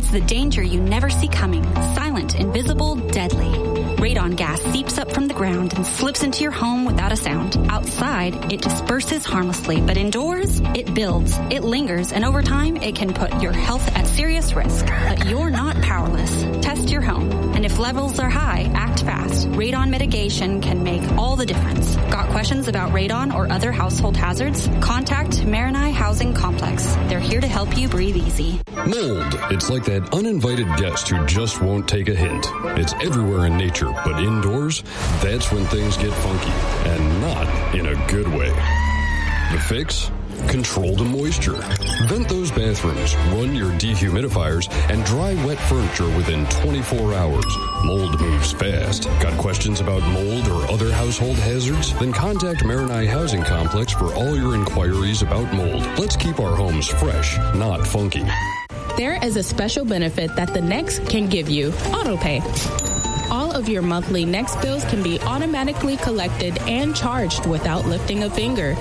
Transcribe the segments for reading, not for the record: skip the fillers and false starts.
It's the danger you never see coming. Silent, invisible, deadly. Radon gas seeps up from the ground and slips into your home without a sound. Outside, it disperses harmlessly, but indoors, it builds, it lingers, and over time, it can put your health at serious risk. But you're not powerless. Test your home. And if levels are high, act fast. Radon mitigation can make all the difference. Got questions about radon or other household hazards? Contact Marinai Housing Complex. They're here to help you breathe easy. Mold. It's like that uninvited guest who just won't take a hint. It's everywhere in nature, but indoors, that's when things get funky, and not in a good way. The fix? Control the moisture. Vent those bathrooms, run your dehumidifiers, and dry wet furniture within 24 hours. Mold moves fast. Got questions about mold or other household hazards? Then contact Marinai Housing Complex for all your inquiries about mold. Let's keep our homes fresh, not funky. There is a special benefit that the Next can give you, AutoPay. All of your monthly Next bills can be automatically collected and charged without lifting a finger.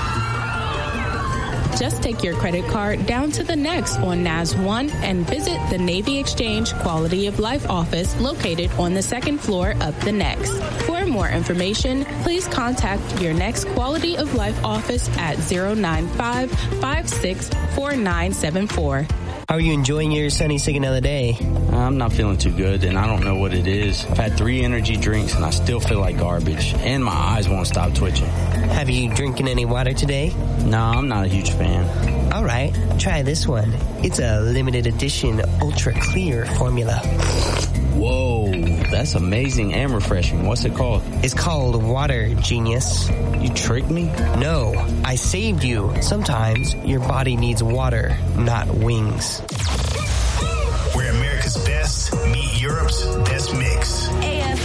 Just take your credit card down to the Next on NAS 1 and visit the Navy Exchange Quality of Life office located on the second floor of the Next. For more information, please contact your Next Quality of Life office at 095-564974. How are you enjoying your sunny Sigonella day? I'm not feeling too good, and I don't know what it is. I've had 3 energy drinks, and I still feel like garbage, and my eyes won't stop twitching. Have you drinking any water today? No, I'm not a huge fan. All right, try this one. It's a limited edition ultra clear formula. Whoa, that's amazing and refreshing. What's it called? It's called Water Genius. You tricked me? No, I saved you. Sometimes your body needs water, not wings. Where America's best meet Europe's best mix. AF